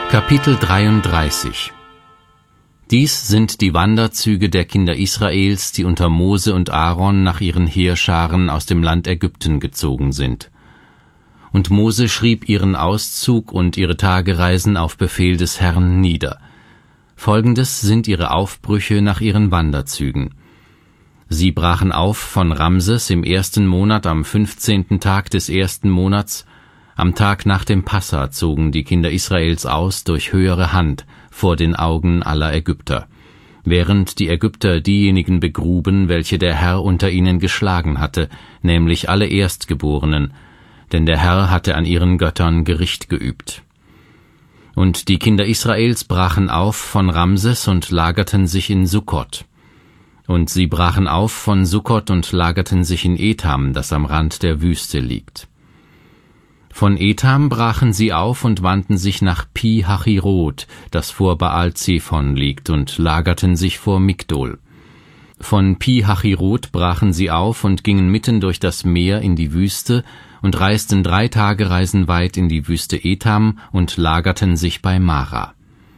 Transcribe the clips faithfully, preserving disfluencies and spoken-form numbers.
Kapitel dreiunddreißig. Dies sind die Wanderzüge der Kinder Israels, die unter Mose und Aaron nach ihren Heerscharen aus dem Land Ägypten gezogen sind. Und Mose schrieb ihren Auszug und ihre Tagereisen auf Befehl des Herrn nieder. Folgendes sind ihre Aufbrüche nach ihren Wanderzügen. Sie brachen auf von Ramses im ersten Monat am fünfzehnten Tag des ersten Monats. Am Tag nach dem Passa zogen die Kinder Israels aus durch höhere Hand vor den Augen aller Ägypter, während die Ägypter diejenigen begruben, welche der Herr unter ihnen geschlagen hatte, nämlich alle Erstgeborenen, denn der Herr hatte an ihren Göttern Gericht geübt. Und die Kinder Israels brachen auf von Ramses und lagerten sich in Sukkot. Und sie brachen auf von Sukkot und lagerten sich in Etham, das am Rand der Wüste liegt. Von Etham brachen sie auf und wandten sich nach Pi-Hachirot, das vor Baal-Zephon liegt, und lagerten sich vor Migdol. Von Pi-Hachirot brachen sie auf und gingen mitten durch das Meer in die Wüste und reisten drei Tagereisen weit in die Wüste Etham und lagerten sich bei Mara.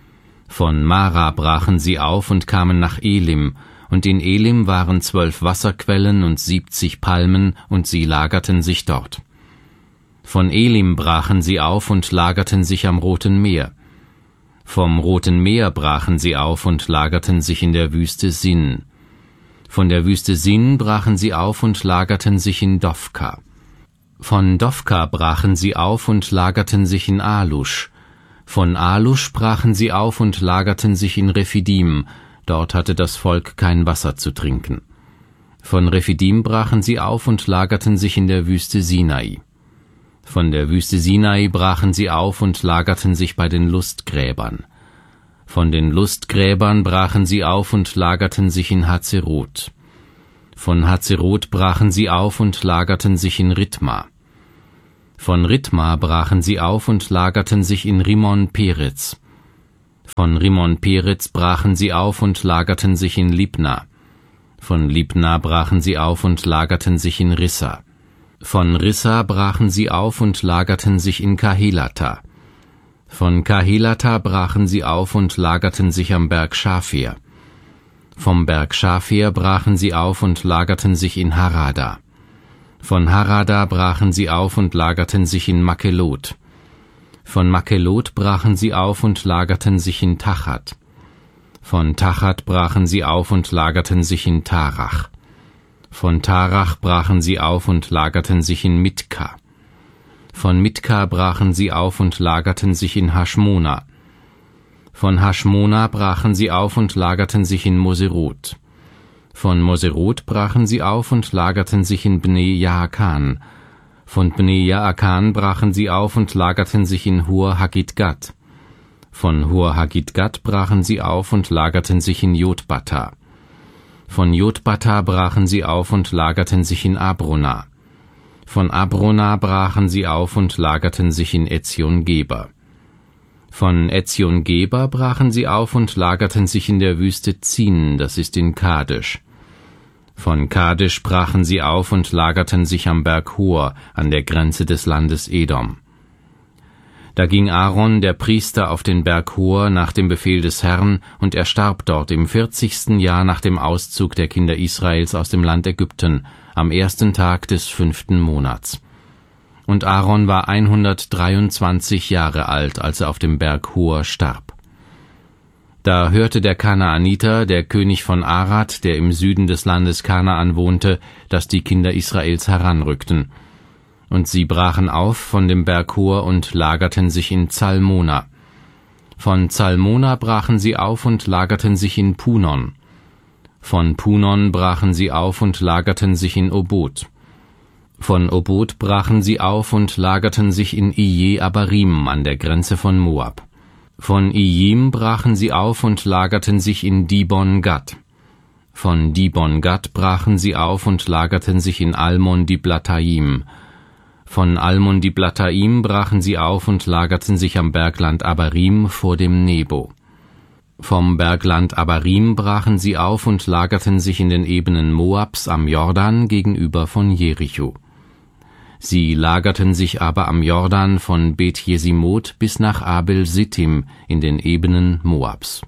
Von Mara brachen sie auf und kamen nach Elim, und in Elim waren zwölf Wasserquellen und siebzig Palmen, und sie lagerten sich dort. Von Elim brachen sie auf und lagerten sich am Roten Meer. Vom Roten Meer brachen sie auf und lagerten sich in der Wüste Sin. Von der Wüste Sin brachen sie auf und lagerten sich in Dofka. Von Dofka brachen sie auf und lagerten sich in Alusch. Von Alusch brachen sie auf und lagerten sich in Rephidim, dort hatte das Volk kein Wasser zu trinken. Von Rephidim brachen sie auf und lagerten sich in der Wüste Sinai. Von der Wüste Sinai brachen sie auf und lagerten sich bei den Lustgräbern. Von den Lustgräbern brachen sie auf und lagerten sich in Hazerot. Von Hazerot brachen sie auf und lagerten sich in Ritma. Von Ritma brachen sie auf und lagerten sich in Rimon Peretz. Von Rimon Peretz brachen sie auf und lagerten sich in Libna. Von Libna brachen sie auf und lagerten sich in Rissa. Von Rissa brachen sie auf und lagerten sich in Kahelata. Von Kahelata brachen sie auf und lagerten sich am Berg Schafir. Vom Berg Schafir brachen sie auf und lagerten sich in Harada. Von Harada brachen sie auf und lagerten sich in Makelot. Von Makelot brachen sie auf und lagerten sich in Tachat. Von Tachat brachen sie auf und lagerten sich in Tarach. Von Tarach brachen sie auf und lagerten sich in Mitka. Von Mitka brachen sie auf und lagerten sich in Haschmona. Von Haschmona brachen sie auf und lagerten sich in Moserot. Von Moserot brachen sie auf und lagerten sich in Bnei Jaakan. Von Bnei Jaakan brachen sie auf und lagerten sich in Hur Hagidgat. Von Hur Hagidgat brachen sie auf und lagerten sich in Jotbata. Von Jotbata brachen sie auf und lagerten sich in Abrona. Von Abrona brachen sie auf und lagerten sich in Etzion-Geber. Von Etzion-Geber brachen sie auf und lagerten sich in der Wüste Zin, das ist in Kadesh. Von Kadesh brachen sie auf und lagerten sich am Berg Hor, an der Grenze des Landes Edom. Da ging Aaron, der Priester, auf den Berg Hor nach dem Befehl des Herrn, und er starb dort im vierzigsten Jahr nach dem Auszug der Kinder Israels aus dem Land Ägypten, am ersten Tag des fünften Monats. Und Aaron war hundertdreiundzwanzig Jahre alt, als er auf dem Berg Hor starb. Da hörte der Kanaaniter, der König von Arad, der im Süden des Landes Kanaan wohnte, dass die Kinder Israels heranrückten. Und sie brachen auf von dem Berg Hor und lagerten sich in Zalmona. Von Zalmona brachen sie auf und lagerten sich in Punon. Von Punon brachen sie auf und lagerten sich in Obot. Von Obot brachen sie auf und lagerten sich in Ije Abarim an der Grenze von Moab. Von Ijim brachen sie auf und lagerten sich in Dibon Gad. Von Dibon Gad brachen sie auf und lagerten sich in Almon Diblatayim. Von Almon Diblatayim brachen sie auf und lagerten sich am Bergland Abarim vor dem Nebo. Vom Bergland Abarim brachen sie auf und lagerten sich in den Ebenen Moabs am Jordan gegenüber von Jericho. Sie lagerten sich aber am Jordan von Bet-Jesimot bis nach Abel-Sittim in den Ebenen Moabs.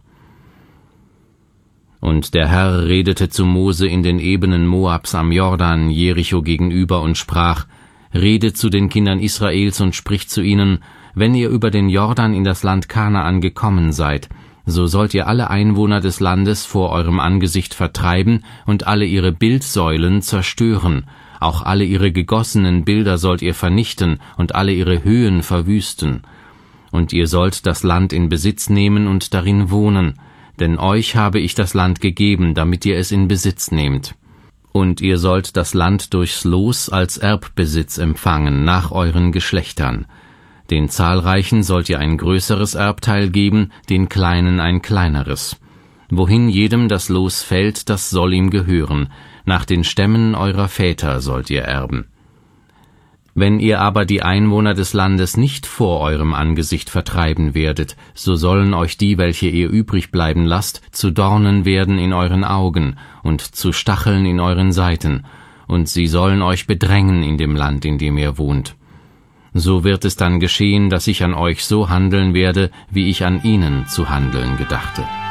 Und der Herr redete zu Mose in den Ebenen Moabs am Jordan Jericho gegenüber und sprach: Redet zu den Kindern Israels und spricht zu ihnen: Wenn ihr über den Jordan in das Land Kanaan gekommen seid, so sollt ihr alle Einwohner des Landes vor eurem Angesicht vertreiben und alle ihre Bildsäulen zerstören. Auch alle ihre gegossenen Bilder sollt ihr vernichten und alle ihre Höhen verwüsten. Und ihr sollt das Land in Besitz nehmen und darin wohnen, denn euch habe ich das Land gegeben, damit ihr es in Besitz nehmt. Und ihr sollt das Land durchs Los als Erbbesitz empfangen, nach euren Geschlechtern. Den Zahlreichen sollt ihr ein größeres Erbteil geben, den Kleinen ein kleineres. Wohin jedem das Los fällt, das soll ihm gehören. Nach den Stämmen eurer Väter sollt ihr erben. Wenn ihr aber die Einwohner des Landes nicht vor eurem Angesicht vertreiben werdet, so sollen euch die, welche ihr übrig bleiben lasst, zu Dornen werden in euren Augen und zu Stacheln in euren Seiten, und sie sollen euch bedrängen in dem Land, in dem ihr wohnt. So wird es dann geschehen, dass ich an euch so handeln werde, wie ich an ihnen zu handeln gedachte.